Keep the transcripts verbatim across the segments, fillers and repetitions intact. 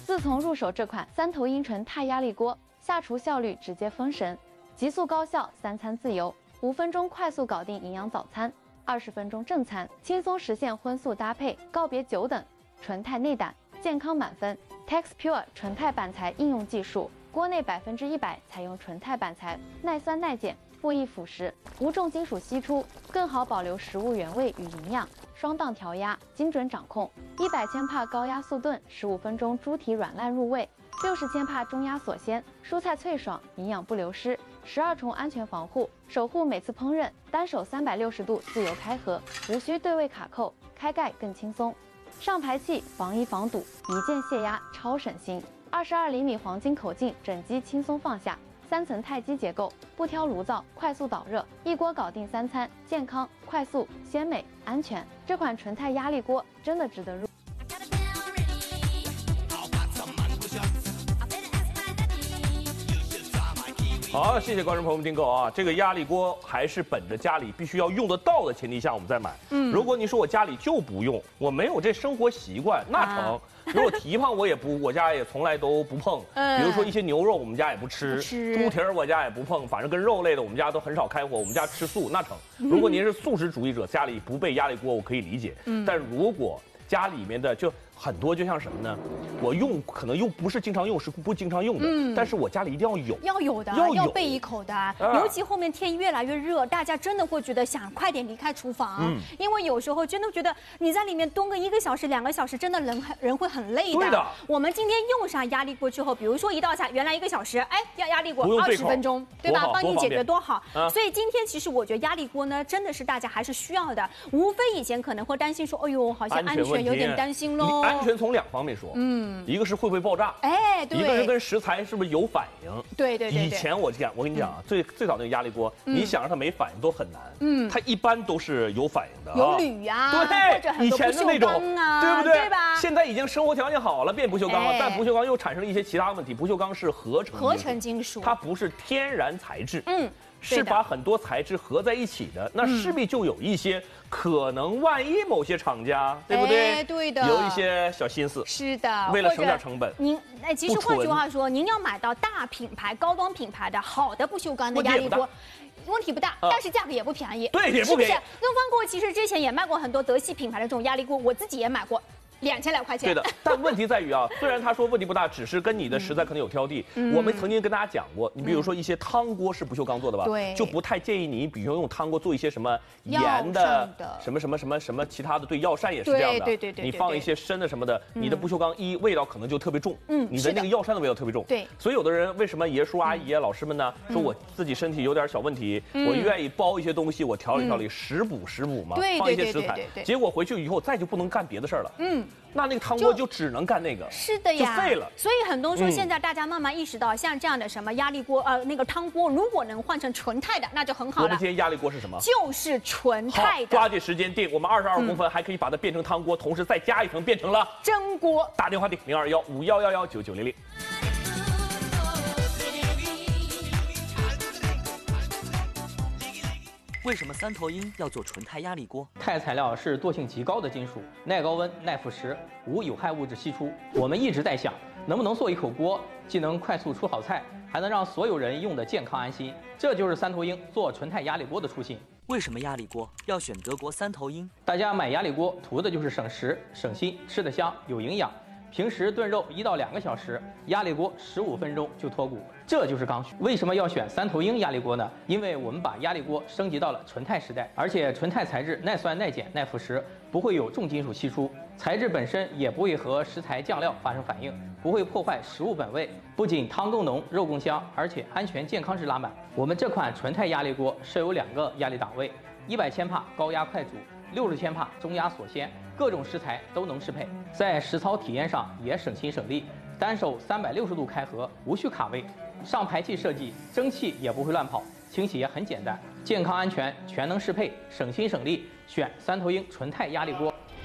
自从入手这款三头鹰纯钛压力锅，下厨效率直接封神，极速高效，三餐自由，五分钟快速搞定营养早餐，二十分钟正餐，轻松实现荤素搭配，告别久等。纯钛内胆，健康满分 ，TexPure 纯钛板材应用技术，锅内百分之一百采用纯钛板材，耐酸耐碱，不易腐蚀，无重金属析出，更好保留食物原味与营养。双档调压，精准掌控，一百千帕高压速炖，十五分钟猪蹄软烂入味，六十千帕中压锁鲜，蔬菜脆爽，营养不流失，十二重安全防护，守护每次烹饪，单手三百六十度自由开合，无需对位卡扣，开盖更轻松。上排气防移防堵，一键泄压，超省心。二十二厘米黄金口径，整机轻松放下。三层钛基结构，不挑炉灶，快速导热，一锅搞定三餐，健康、快速、鲜美、安全。这款纯钛压力锅真的值得入。 好，谢谢观众朋友们订购啊！这个压力锅还是本着家里必须要用得到的前提下我们再买。嗯，如果你说我家里就不用，我没有这生活习惯，那成。啊如果蹄膀我也不，我家也从来都不碰。嗯，比如说一些牛肉我们家也不吃，不吃猪蹄儿我家也不碰，反正跟肉类的我们家都很少开火，我们家吃素那成。如果您是素食主义者，家里不备压力锅我可以理解。嗯，但如果家里面的就很多，就像什么呢？我用可能又不是经常用，是不经常用的，嗯，但是我家里一定要有， 要有的，要, 要备一口的。啊、尤其后面天越来越热，大家真的会觉得想快点离开厨房，嗯，因为有时候真的觉得你在里面蹲个一个小时、两个小时，真的人人会很累的。 对的。 我们今天用上压力锅之后，比如说一道菜原来一个小时，哎，要压力锅二十分钟，对吧？帮你解决多好。啊、所以今天其实我觉得压力锅呢，真的是大家还是需要的。无非以前可能会担心说，哎呦，好像安全有点担心喽。 安全从两方面说，嗯，一个是会不会爆炸， 哎，对， 一个是跟食材是不是有反应， 对对对。 以前我讲，我跟你讲啊，最最早那个压力锅，你想让它没反应都很难，嗯，它一般都是有反应的， 有铝呀， 对，以前的那种，对不对？ 对吧？ 现在已经生活条件好了，变不锈钢了，但不锈钢又产生了一些其他问题。不锈钢是合成合成金属， 它不是天然材质，嗯。是把很多材质合在一起的，那势必就有一些可能，万一某些厂家，对不对？ 哎，对的， 有一些小心思。 是的， 为了省点成本。 您哎，其实换句话说，您要买到大品牌、高端品牌的好的不锈钢的压力锅。问题不大，但是价格也不便宜。 对，也不便宜。 东方锅其实之前也卖过很多德系品牌的这种压力锅，我自己也买过。两千来块钱。 对的，但问题在于啊，虽然他说问题不大，只是跟你的食材可能有挑剔。嗯、我们曾经跟大家讲过，你比如说一些汤锅是不锈钢做的吧，对、嗯，就不太建议你，比如用汤锅做一些什么盐的、什么什么什么什么其他的，对，药膳也是这样的。 对对 对, 对, 对， 你放一些生的什么的，嗯、你的不锈钢一味道可能就特别重，嗯，你的那个药膳的味道特别重。 对， 所以有的人为什么爷叔阿姨、老师们呢，说我自己身体有点小问题，嗯、我愿意包一些东西，我调理调理，食补食补嘛， 对， 放一些食材，结果回去以后再就不能干别的事儿了。嗯。那那个汤锅就只能干那个， 是的呀， 就废了。 所以很多说现在大家慢慢意识到，像这样的什么压力锅，呃，那个汤锅，如果能换成纯钛的，那就很好了。 我们今天压力锅是什么？ 就是纯钛的。 抓紧时间定，我们二十二公分还可以把它变成汤锅，同时再加一层变成了蒸锅。 打电话定零二幺五幺幺幺九九零零。 为什么三头鹰要做纯钛压力锅？ 钛材料是惰性极高的金属，耐高温、耐腐蚀，无有害物质析出。我们一直在想，能不能做一口锅，既能快速出好菜，还能让所有人用得健康安心。这就是三头鹰做纯钛压力锅的初心。 为什么压力锅要选德国三头鹰？ 大家买压力锅图的就是省时、省心，吃得香，有营养。平时炖肉一到两个小时，压力锅十五分钟就脱骨，这就是刚需。为什么要选三头鹰压力锅呢？因为我们把压力锅升级到了纯钛时代，而且纯钛材质耐酸、耐碱、耐腐蚀，不会有重金属析出，材质本身也不会和食材酱料发生反应，不会破坏食物本味。不仅汤更浓、肉更香，而且安全健康是拉满。我们这款纯钛压力锅设有两个压力档位，一百千帕高压快煮，六十千帕中压锁鲜。各种食材都能适配，在实操体验上也省心省力，单手三百六十度开合，无需卡位。上排气设计，蒸汽也不会乱跑，清洗也很简单，健康安全，全能适配，省心省力，选三头鹰纯钛压力锅。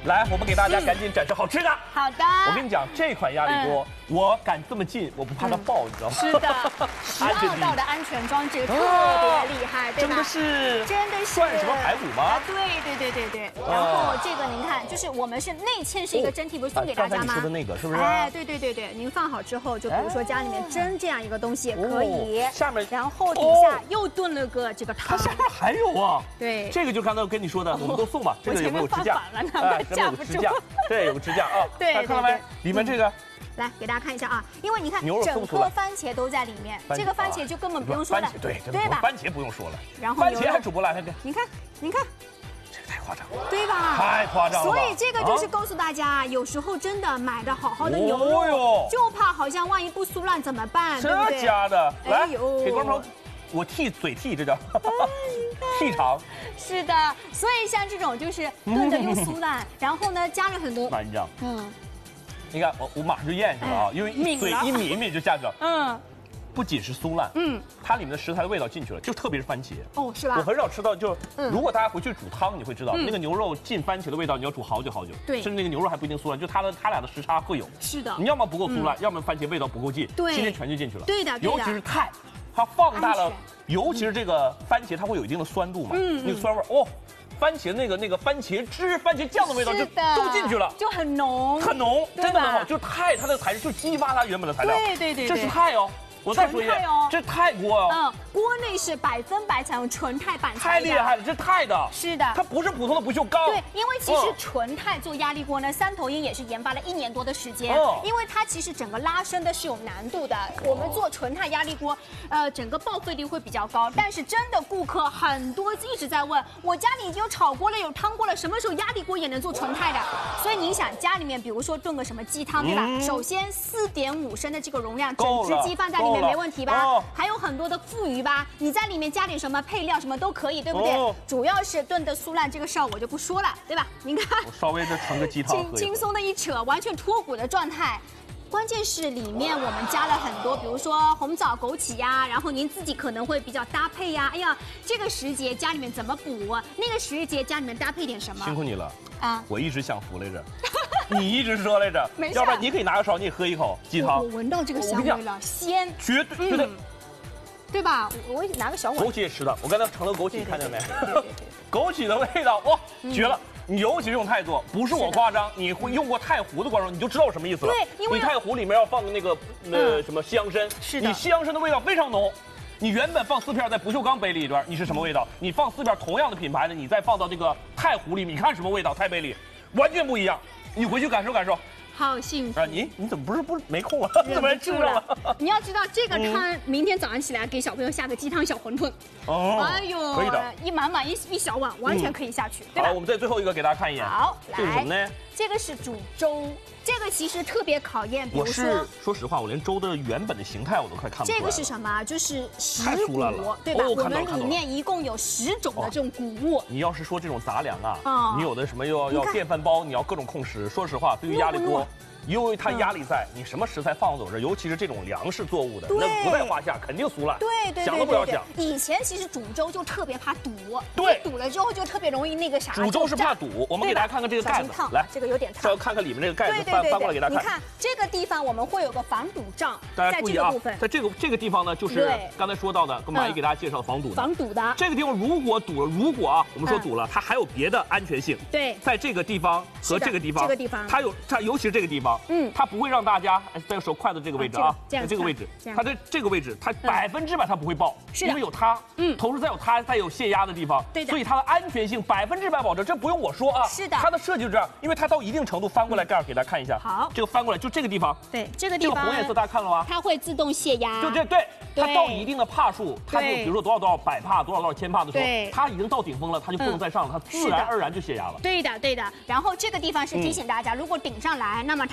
来，我们给大家赶紧展示好吃的。 好的。 我跟你讲，这款压力锅，我敢这么近，我不怕它爆，你知道吗？ 是的，十二道的安全装置特别厉害，对吧？ 真的是， 真的是。 涮什么排骨吗？ 对对对对对。然后这个您看，就是我们是内嵌是一个真题，不是送给大家吗？ 刚才你说的那个是不是？ 哎，对对对对，您放好之后，就比如说家里面蒸这样一个东西也可以。 下面， 然后底下又炖了个这个汤。 它下面还有啊？ 对， 这个就刚才我跟你说的，我们都送吧。这个有没有支架？ 哎， 这有个支架，对，有个支架啊。 对， 看到没？里面这个。 来给大家看一下啊，因为你看整个番茄都在里面，这个番茄就根本不用说了， 对对吧？ 番茄不用说了， 然后番茄还煮不来，还得。 您看，您看， 这个太夸张了， 对吧？ 太夸张了。 所以这个就是告诉大家，有时候真的买的好好的牛肉，就怕好像万一不酥烂怎么办？对不对？ 这家的，来给观众，我剃嘴剃，这叫剃肠。 是的，所以像这种就是炖的又酥烂，然后呢加了很多， 那你讲，嗯。你看我我马上就咽下去了啊，因为一嘴一抿一抿就下去了。嗯，不仅是酥烂，嗯，它里面的食材的味道进去了，就特别是番茄。 哦，是吧？ 我很少吃到，就如果大家回去煮汤，你会知道那个牛肉进番茄的味道，你要煮好久好久。 对， 甚至那个牛肉还不一定酥烂，就它的它俩的时差会有。 是的， 你要么不够酥烂，要么番茄味道不够进。 对， 今天全就进去了。 对的， 尤其是肽，它放大了，尤其是这个番茄，它会有一定的酸度嘛，嗯，那个酸味哦。番茄那个那个番茄汁、番茄酱的味道就都进去了， 就很浓， 很浓，真的很好。就肽它的材质就激发它原本的材料， 对对对， 这是肽哦。我再说一遍，这钛锅哦， 嗯，锅内是百分百采用纯钛板材， 太厉害了，这钛的， 是的， 它不是普通的不锈钢。 对，因为其实纯钛做压力锅呢，三头鹰也是研发了一年多的时间，哦，因为它其实整个拉伸的是有难度的。我们做纯钛压力锅，呃，整个报废率会比较高，但是真的顾客很多一直在问，我家里已经有炒锅了，有汤锅了，什么时候压力锅也能做纯钛的？所以你想家里面，比如说炖个什么鸡汤，对吧？嗯、首先四点五升的这个容量，整只鸡放在里面没问题吧？哦，还有很多的富余吧，你在里面加点什么配料什么都可以，对不对？哦，主要是炖的酥烂这个事儿我就不说了，对吧？您看， 我稍微的盛个鸡汤， 轻轻松的一扯，完全脱骨的状态。关键是里面我们加了很多，比如说红枣、枸杞呀，然后您自己可能会比较搭配呀。哎呀，这个时节家里面怎么补？那个时节家里面搭配点什么？ 辛苦你了啊！我一直想服来着，你一直说来着，没事，要不然你可以拿个勺，你也喝一口鸡汤。 我闻到这个香味了，鲜， 绝对绝对。 对吧？我拿个小碗。 枸杞也吃的，我刚才盛了枸杞，看见没？枸杞的味道哇，绝了！你尤其是用钛做，不是我夸张，你会用过太湖的观众，你就知道我什么意思了。 对，因为你太湖里面要放个那个呃什么西洋参， 是的， 你西洋参的味道非常浓。你原本放四片在不锈钢杯里边，你是什么味道？你放四片同样的品牌的，你再放到这个太湖里面，你看什么味道？太杯里完全不一样。你回去感受感受。 好幸福啊！ 你你怎么不是不没空了？怎么住了？你要知道这个汤，明天早上起来给小朋友下个鸡汤小馄饨。哦，哎呦， 可以的， 一满满一一小碗，完全可以下去，对吧？ 好，我们再最后一个给大家看一眼。 好， 这是什么呢？ 这个是煮粥，这个其实特别考验。比如说， 我是说实话，我连粥的原本的形态我都快看不出来。 这个是什么？就是石谷，对吧？我们里面一共有十种的这种谷物。 你要是说这种杂粮啊，你有的什么要要电饭煲，你要各种控食。说实话，对于压力锅。因为它压力在，你什么食材放走这，尤其是这种粮食作物的，那不在话下，肯定酥烂。 对对， 想都不要想。 以前其实煮粥就特别怕堵， 对， 堵了之后就特别容易那个啥。 煮粥是怕堵，我们给大家看看这个盖子，来， 这个有点烫， 稍微看看里面这个盖子，翻翻过来给大家看。 你看这个地方我们会有个防堵罩， 大家注意啊，在这个这个地方呢，就是刚才说到的，跟马姨给大家介绍防堵的。 防堵的。 这个地方如果堵了，如果啊，我们说堵了，它还有别的安全性。 对， 在这个地方和这个地方， 这个地方， 它有它，尤其是这个地方，嗯，它不会。让大家在手筷子这个位置啊，在这个位置，它这这个位置，它百分之百它不会爆，因为有它，嗯，同时再有它，再有泄压的地方， 对的， 所以它的安全性百分之百保证，这不用我说啊， 是的， 它的设计就这样，因为它到一定程度翻过来盖儿给大家看一下， 好， 这个翻过来就这个地方， 对，这个地方， 这个红颜色大家看了吗？ 它会自动泄压， 就这对，它到一定的帕数，它就比如说多少多少百帕，多少多少千帕的时候，它已经到顶峰了，它就不能再上了，它自然而然就泄压了。 对的，对的。然后这个地方是提醒大家，如果顶上来，那么它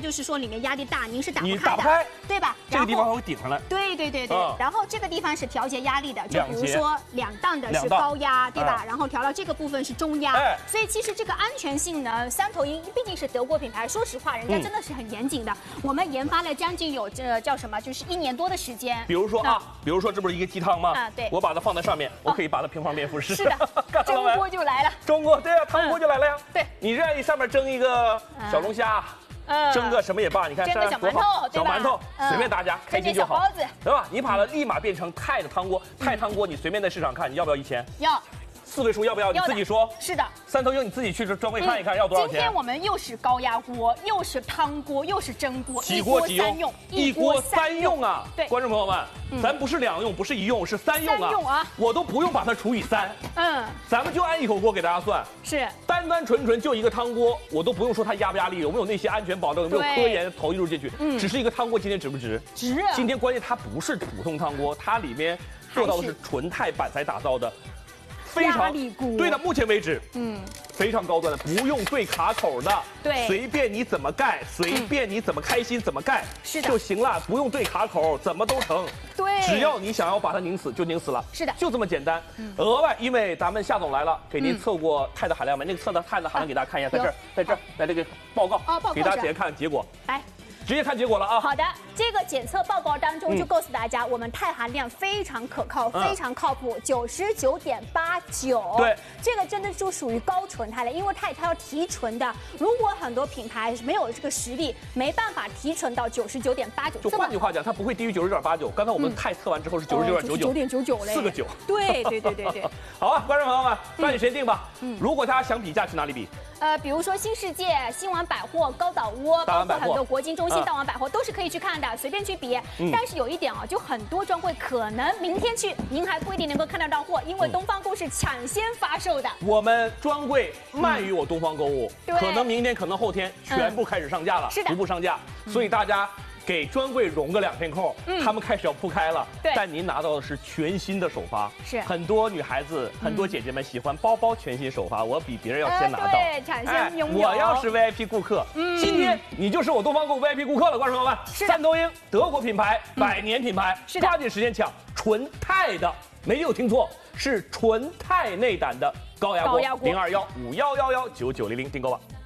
就是说里面压力大，您是打不开的， 你打不开， 对吧？ 这个地方还会顶上来。 对对对对。 嗯、 然后这个地方是调节压力的，就比如说两档的是高压，对吧？嗯、然后调到这个部分是中压，哎、所以其实这个安全性呢，三头鹰毕竟是德国品牌，说实话，人家真的是很严谨的。嗯、我们研发了将近有这叫什么，就是一年多的时间。 比如说啊，比如说这不是一个鸡汤吗？ 啊，对。 我把它放在上面，我可以把它平方面复式。 是的，蒸锅就来了。 蒸锅，对啊，汤锅就来了呀。 对， 你愿意上面蒸一个小龙虾，蒸个什么也罢，你看蒸个小馒头， 小馒头随便大家开心就好，对吧？你把它立马变成钛的汤锅，钛汤锅你随便在市场看，你要不要一千？ 要。 四位数要不要？你自己说。 是的。 三头鹰你自己去这专柜看一看，要多少钱？ 今天我们又是高压锅，又是汤锅，又是蒸锅， 几锅几用？一锅三用啊！ 对， 观众朋友们，咱不是两用，不是一用，是三用啊！ 三用啊！ 我都不用把它除以三。 嗯， 咱们就按一口锅给大家算。 是。 单单纯纯就一个汤锅，我都不用说它压不压力，有没有那些安全保证，有没有科研投入进去？嗯，只是一个汤锅，今天值不值？ 值。 今天关键它不是普通汤锅，它里面做到的是纯钛板材打造的。非常对的，目前为止，嗯，非常高端的，不用对卡口的， 对， 随便你怎么盖，随便你怎么开心怎么盖， 是的就行了，不用对卡口，怎么都成， 对， 只要你想要把它拧死就拧死了， 是的， 就这么简单。额外，因为咱们夏总来了，给您测过钛的含量没？那个测的钛的含量给大家看一下，在这儿，在这儿，来这个报告， 啊，报告， 给大家姐看结果， 来。 直接看结果了啊！ 好的，这个检测报告当中就告诉大家，我们钛含量非常可靠，嗯、非常靠谱，九十九点八九。 对， 这个真的就属于高纯钛了，因为钛它要提纯的。如果很多品牌没有这个实力，没办法提纯到九十九点八九。 就换句话讲，它不会低于九十九点八九。刚才我们钛测完之后是九十九点九九， 九点九九嘞， 四个九。 对对对对对。 好啊，观众朋友们，抓紧时间定吧。嗯，如果大家想比价，去哪里比？ 呃，比如说新世界、新王百货、高岛屋，包括很多国金中心、大王百货都是可以去看的，随便去比。嗯、但是有一点啊，就很多专柜可能明天去，您还不一定能够看得到货，因为东方购是抢先发售的。 我们专柜慢于我东方购物，嗯、可能明天，可能后天全部开始上架了， 是的， 逐步上架，所以大家。给专柜融个两天空，嗯、他们开始要铺开了。 对， 但您拿到的是全新的首发， 是很多女孩子、嗯、很多姐姐们喜欢包包全新首发，我比别人要先拿到， 呃、对，抢先拥有、 哎。我要是 V I P 顾客，嗯、今天你就是我东方购 V I P 顾客了，观众朋友们。三头鹰，德国品牌，百年品牌， 是抓紧时间抢，纯钛的，没有听错，是纯钛内胆的高压锅，零二幺五幺幺幺九九零零订购吧。